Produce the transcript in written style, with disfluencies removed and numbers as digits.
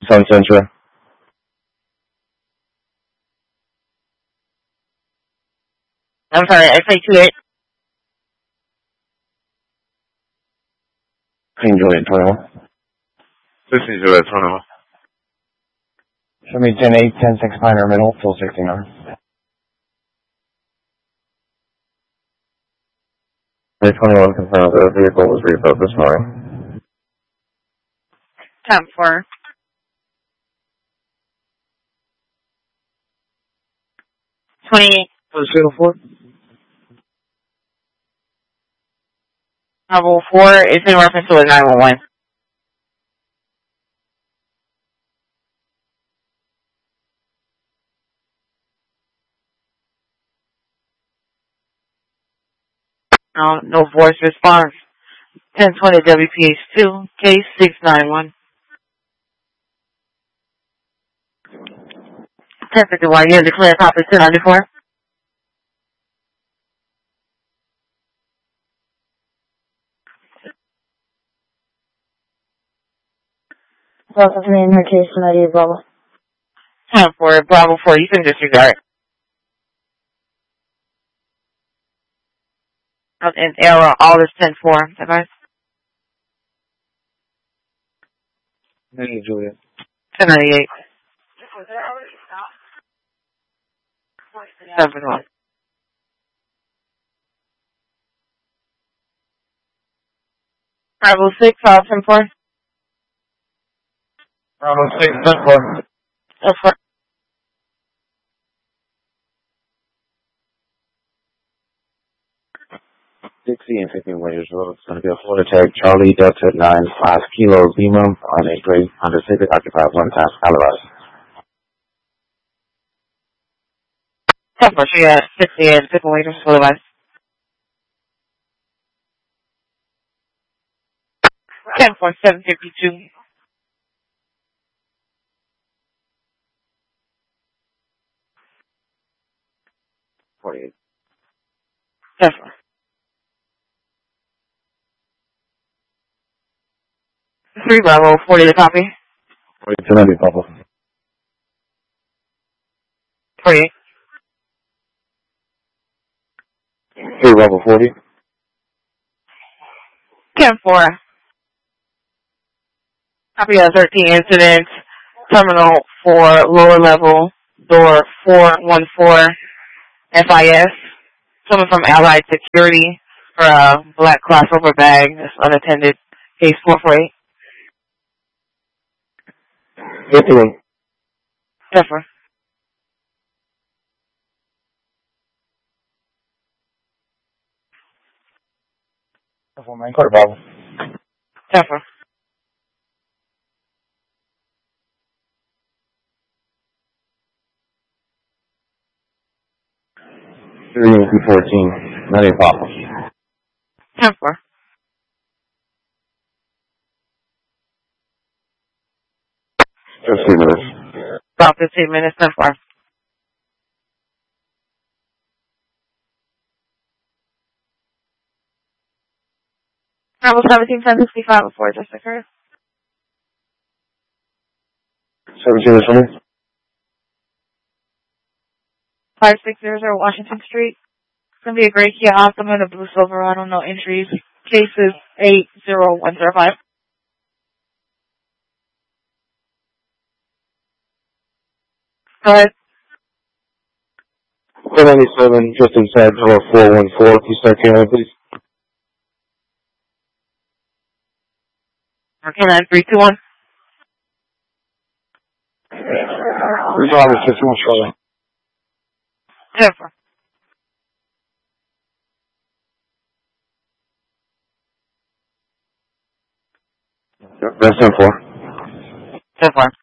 Sun Central. I'm sorry, I say 28. King Juliet 21. 16 Juliet 21. Show me 10-8, 10-6 Pioneer Middle, full 69. 21 confirmed the vehicle was refilled this morning. 10-4. 28. 4. Level 4 is in reference to a 911. No voice response. 1020 WPH2, case 691. 1051, you have declared copy 294. Welcome to main case 98 Bravo. 10-4, Bravo 4, you can disregard. In error, all is 10-4, device. 90 Juliet. 1098. 7-1. Bravo 6, 10-4. Bravo 6, 10-4. 10-4. Dixie and 15 Winters Road. It's going to be a Florida Tag Charlie Delta 9 5 Kilo Lima on a gray Honda Civic occupied one time Colorado. 10-4, she got 50 and 15 meters for the device. 10-4, 752. 48. 10-4. 3 Bravo, 40 to copy. 42 90 Papa. 48. 3 Bravo 40. 10-4. Copy of 13 incident. Terminal 4, lower level, door 414, FIS. Someone from Allied Security for a black crossover bag that's unattended. Case 448. 51. 10-4. 10-4 main court Bravo. 10-4. 3 14. 90 Papa. 10-4. Just 2 minutes. About 15 minutes, 10-4. Travel 17, 1065 before just occurred. 17 is for me. 5600 Washington Street. It's going to be a gray Kia Optima and a blue Silverado, no entries. Case is 80105. Go ahead. 497, just inside door 414. Can you start carrying, please? Okay, 9321. Resolve is 51 Charlotte. 10-4. That's 10-4. 10-4.